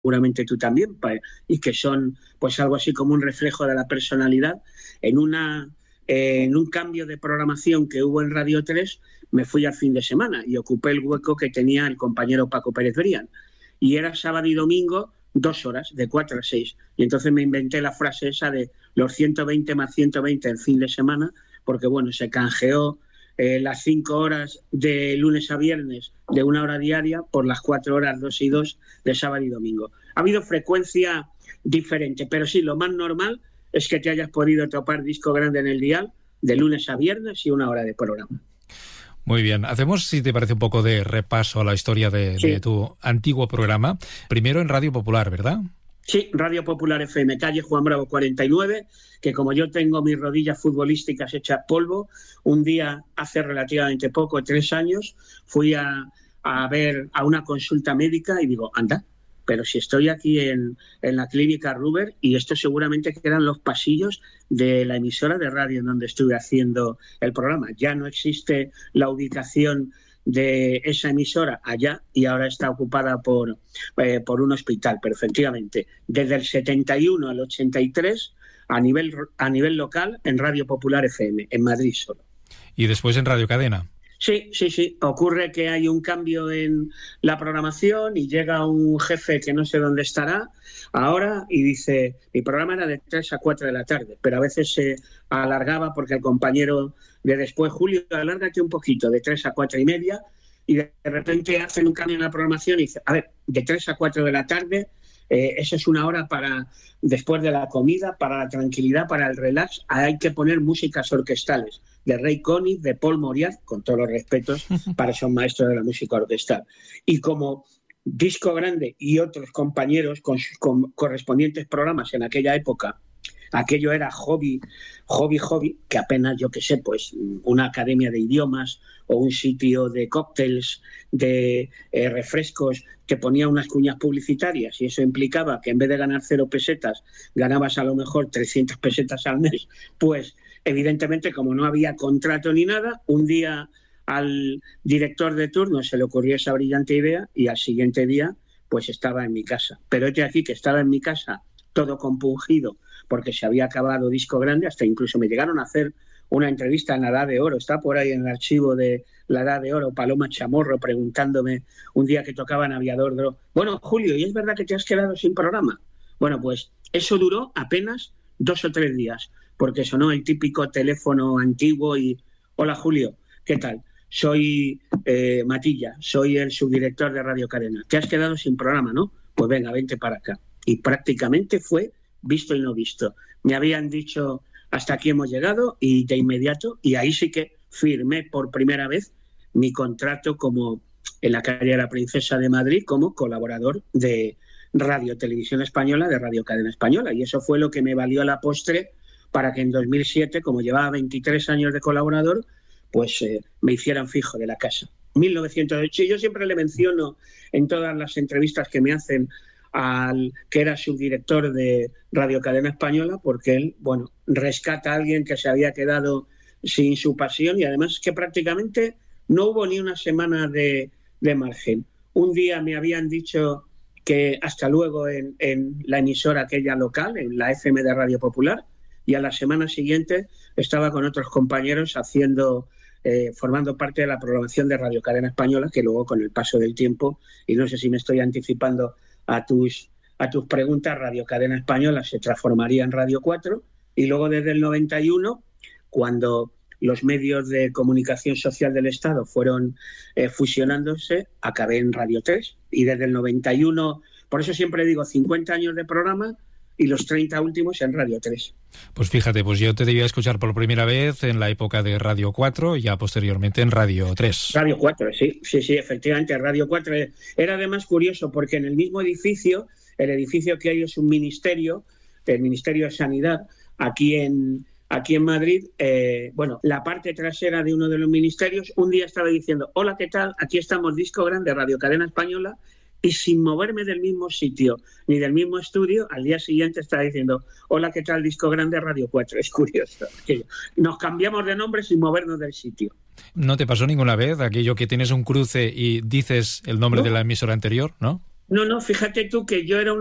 seguramente tú también, y que son pues algo así como un reflejo de la personalidad. En un cambio de programación que hubo en Radio 3, me fui al fin de semana y ocupé el hueco que tenía el compañero Paco Pérez Brián. Y era sábado y domingo, 2 horas, de 4 a 6. Y entonces me inventé la frase esa de los 120 más 120 el fin de semana, porque bueno, se canjeó las 5 horas de lunes a viernes de 1 hora diaria por las 4 horas 2 y 2 de sábado y domingo. Ha habido frecuencia diferente, pero sí, lo más normal es que te hayas podido topar Disco Grande en el dial de lunes a viernes y 1 hora de programa. Muy bien, hacemos, si te parece, un poco de repaso a la historia de tu antiguo programa. Primero en Radio Popular, ¿verdad? Sí, Radio Popular FM, calle Juan Bravo 49, que como yo tengo mis rodillas futbolísticas hechas polvo, un día hace relativamente poco, 3 años, fui a ver a una consulta médica y digo, anda, pero si estoy aquí en la clínica Ruber y esto seguramente quedan los pasillos de la emisora de radio en donde estuve haciendo el programa. Ya no existe la ubicación de esa emisora allá y ahora está ocupada por un hospital, pero efectivamente, desde el 71 al 83, a nivel local, en Radio Popular FM, en Madrid solo. ¿Y después en Radio Cadena? Sí. Ocurre que hay un cambio en la programación y llega un jefe que no sé dónde estará ahora y dice, mi programa era de 3 a 4 de la tarde, pero a veces se alargaba porque el compañero de después, Julio, alárgate un poquito, de 3 a 4 y media, y de repente hacen un cambio en la programación y dice, a ver, de 3 a 4 de la tarde, eso es 1 hora para después de la comida, para la tranquilidad, para el relax. Hay que poner músicas orquestales de Ray Conniff, de Paul Moriarty, con todos los respetos para esos maestros de la música orquestal. Y como Disco Grande y otros compañeros con sus correspondientes programas en aquella época, aquello era hobby, que apenas, yo qué sé, pues una academia de idiomas o un sitio de cócteles, de refrescos, que ponía unas cuñas publicitarias y eso implicaba que en vez de ganar 0 pesetas, ganabas a lo mejor 300 pesetas al mes, pues evidentemente como no había contrato ni nada, un día al director de turno se le ocurrió esa brillante idea y al siguiente día pues estaba en mi casa. Pero este aquí que estaba en mi casa todo compungido porque se había acabado Disco Grande, hasta incluso me llegaron a hacer una entrevista en la Edad de Oro, está por ahí en el archivo de la Edad de Oro, Paloma Chamorro preguntándome un día que tocaba en Aviador Dro, bueno, Julio, ¿y es verdad que te has quedado sin programa? Bueno, pues eso duró apenas 2 o 3 días, porque sonó el típico teléfono antiguo y, hola Julio, ¿qué tal? Soy Matilla, soy el subdirector de Radio Cadena, te has quedado sin programa, ¿no? Pues venga, vente para acá. Y prácticamente fue visto y no visto. Me habían dicho, hasta aquí hemos llegado, y de inmediato, y ahí sí que firmé por primera vez mi contrato como en la calle de la Princesa de Madrid como colaborador de Radio Televisión Española, de Radio Cadena Española. Y eso fue lo que me valió a la postre para que en 2007, como llevaba 23 años de colaborador, pues me hicieran fijo de la casa. 1908, y yo siempre le menciono en todas las entrevistas que me hacen al que era subdirector de Radio Cadena Española, porque él, bueno, rescata a alguien que se había quedado sin su pasión y además que prácticamente no hubo ni una semana de margen. Un día me habían dicho que hasta luego en la emisora aquella local, en la FM de Radio Popular, y a la semana siguiente estaba con otros compañeros formando parte de la programación de Radio Cadena Española, que luego con el paso del tiempo, y no sé si me estoy anticipando a tus preguntas, Radio Cadena Española se transformaría en Radio 4 y luego desde el 91, cuando los medios de comunicación social del Estado fueron fusionándose, acabé en Radio 3 y desde el 91, por eso siempre digo 50 años de programa y los 30 últimos en Radio 3. Pues fíjate, pues yo te debía escuchar por primera vez en la época de Radio 4 y ya posteriormente en Radio 3. Radio 4, sí, efectivamente, Radio 4. Era además curioso porque en el mismo edificio, el edificio que hay es un ministerio, el Ministerio de Sanidad, aquí en Madrid, la parte trasera de uno de los ministerios, un día estaba diciendo, hola, ¿qué tal? Aquí estamos, Disco Grande, Radio Cadena Española, y sin moverme del mismo sitio ni del mismo estudio, al día siguiente estaba diciendo, hola, ¿qué tal? Disco Grande, Radio 4. Es curioso, que nos cambiamos de nombre sin movernos del sitio. ¿No te pasó ninguna vez aquello que tienes un cruce y dices el nombre de la emisora anterior, no? No, fíjate tú que yo era